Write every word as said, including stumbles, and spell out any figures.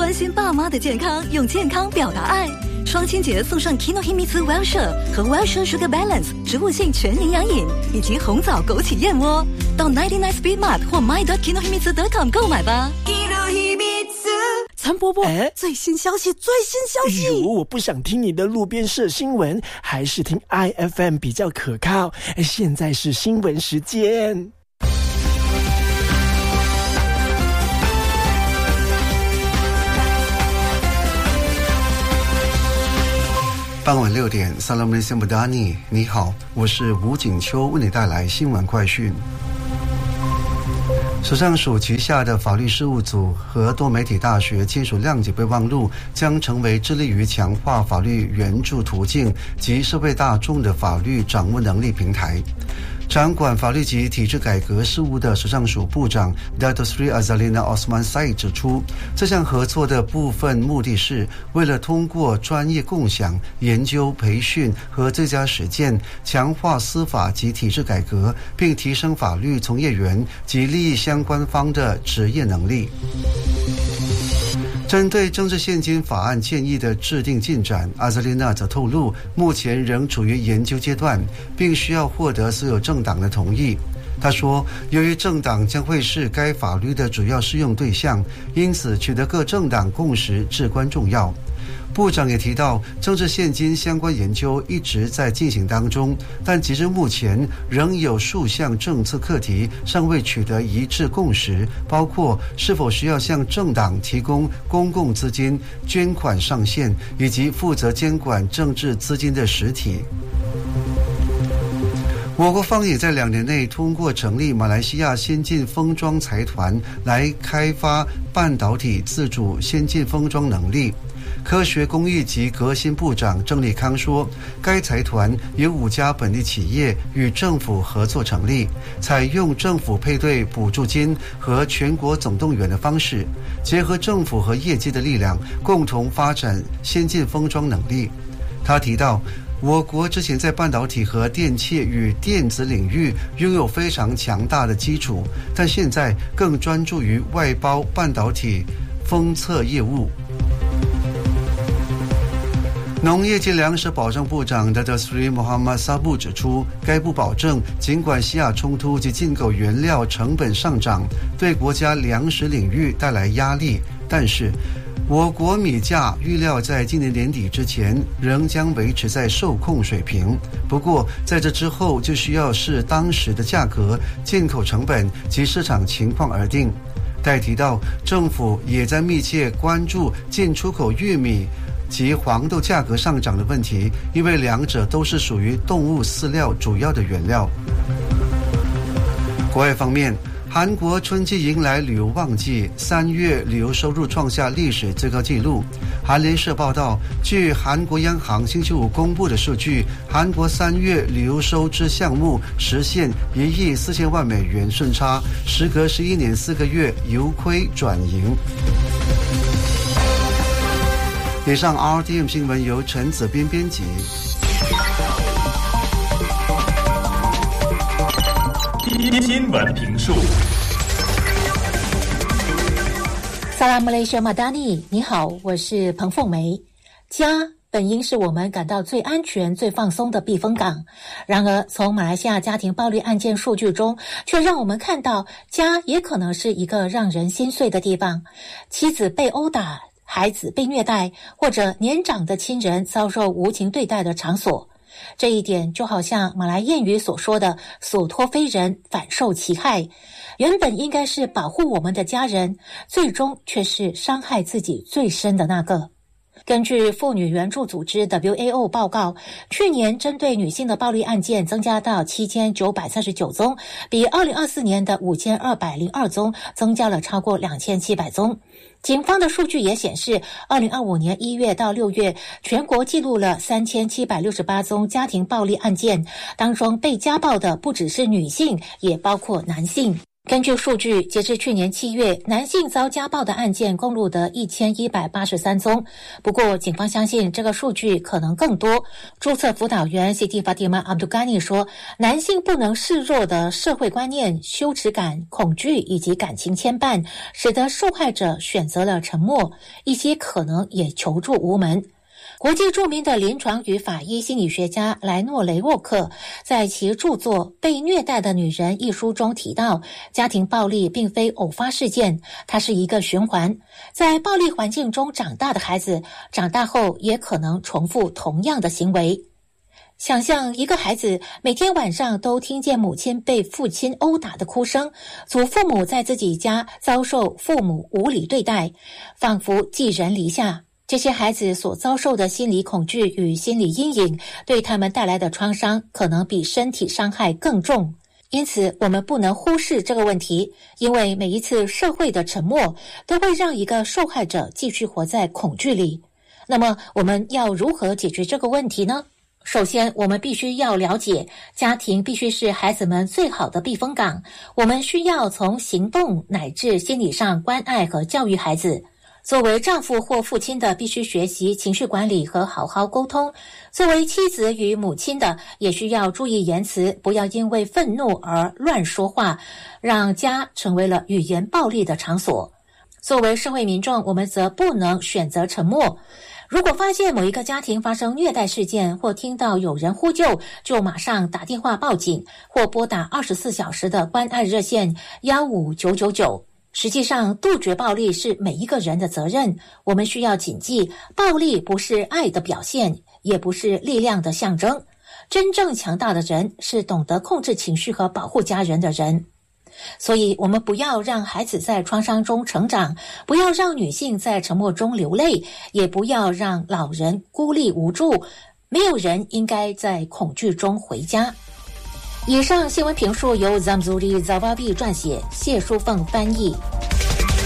关心爸妈的健康，用健康表达爱。双亲节送上 Kinohimitsu Wellshire 和 Wellshire Sugar Balance 植物性全营养饮，以及红枣枸杞燕窝。到 九十九 Speed Mart 或 my dot kinohimitsu dot com 购买吧。 陈伯伯， 哎， 最新消息，最新消息！ 哎呦，我不想听你的路边社新闻，还是听 I F M 比较可靠。现在是新闻时间。 傍晚六点 Assalamualaikum Badani， 你好，我是吴景秋，为你带来新闻快讯。首相署旗下的法律事务组和多媒体大学签署谅解备忘录，将成为致力于强化法律援助途径及社会大众的法律掌握能力平台。掌管法律及体制改革事务的首相署部长 Datuk Seri Azalina Osman Said 指出，这项合作的部分目的是为了通过专业共享、研究、培训和最佳实践，强化司法及体制改革，并提升法律从业员及利益相关方的职业能力。针对政治现金法案建议的制定进展，阿泽丽娜则透露，目前仍处于研究阶段，并需要获得所有政党的同意。他说，由于政党将会是该法律的主要适用对象，因此取得各政党共识至关重要。部长也提到，政治现金相关研究一直在进行当中，但截至目前仍有数项政策课题尚未取得一致共识，包括是否需要向政党提供公共资金、捐款上限，以及负责监管政治资金的实体。我国方也在两年内通过成立马来西亚先进封装财团，来开发半导体自主先进封装能力。科学工艺及革新部长郑立康说，该财团由五家本地企业与政府合作成立，采用政府配对补助金和全国总动员的方式，结合政府和业界的力量，共同发展先进封装能力。他提到，我国之前在半导体和电器与电子领域拥有非常强大的基础，但现在更专注于外包半导体封测业务。农业及粮食保障部长 Datuk Seri Muhammad Sabu 指出，该部保证，尽管西亚冲突及进口原料成本上涨对国家粮食领域带来压力，但是我国米价预料在今年年底之前仍将维持在受控水平。不过在这之后就需要视当时的价格、进口成本及市场情况而定。他也提到，政府也在密切关注进出口玉米及黄豆价格上涨的问题，因为两者都是属于动物饲料主要的原料。国外方面，韩国春季迎来旅游旺季，三月旅游收入创下历史最高纪录。韩联社报道，据韩国央行星期五公布的数据，韩国三月旅游收支项目实现一亿四千万美元顺差，时隔十一年四个月由亏转盈。以上 R T M 新闻由陈子斌编辑。 新闻评述。 萨拉姆雷舍马达尼，你好，我是彭凤梅。家本应是我们感到最安全、最放松的避风港，然而从马来西亚家庭暴力案件数据中，却让我们看到，家也可能是一个让人心碎的地方。妻子被殴打，孩子被虐待，或者年长的亲人遭受无情对待的场所。这一点就好像马来谚语所说的所托非人，反受其害。原本应该是保护我们的家人，最终却是伤害自己最深的那个。根据妇女援助组织 W A O 报告，去年针对女性的暴力案件增加到七千九百三十九宗，比二零二四年的五千二百零二宗增加了超过两千七百宗。警方的数据也显示，二零二五年一月到六月，全国记录了三千七百六十八宗家庭暴力案件，当中被家暴的不只是女性，也包括男性。 根据数据，截至去年七月，男性遭家暴的案件共录得一千一百八十三宗。不过，警方相信这个数据可能更多。注册辅导员 Siti Fatimah Abdul Ghani 说，男性不能示弱的社会观念、羞耻感、恐惧以及感情牵绊，使得受害者选择了沉默，一些可能也求助无门。国际著名的临床与法医心理学家莱诺雷沃克在其著作《被虐待的女人》一书中提到，家庭暴力并非偶发事件，它是一个循环。在暴力环境中长大的孩子，长大后也可能重复同样的行为。想象一个孩子每天晚上都听见母亲被父亲殴打的哭声，祖父母在自己家遭受父母无理对待，仿佛寄人篱下。这些孩子所遭受的心理恐惧与心理阴影，对他们带来的创伤可能比身体伤害更重。因此，我们不能忽视这个问题，因为每一次社会的沉默都会让一个受害者继续活在恐惧里。那么，我们要如何解决这个问题呢？首先，我们必须要了解，家庭必须是孩子们最好的避风港。我们需要从行动乃至心理上关爱和教育孩子。作为丈夫或父亲的，必须学习情绪管理和好好沟通；作为妻子与母亲的，也需要注意言辞，不要因为愤怒而乱说话，让家成为了语言暴力的场所。作为社会民众，我们则不能选择沉默。如果发现某一个家庭发生虐待事件，或听到有人呼救，就马上打电话报警，或拨打二十四小时的关爱热线一五九九九。实际上，杜绝暴力是每一个人的责任。我们需要谨记，暴力不是爱的表现，也不是力量的象征。真正强大的人是懂得控制情绪和保护家人的人。所以，我们不要让孩子在创伤中成长，不要让女性在沉默中流泪，也不要让老人孤立无助。没有人应该在恐惧中回家。以上新闻评述由 Zamzuri Zawabi 撰写，谢淑凤翻译。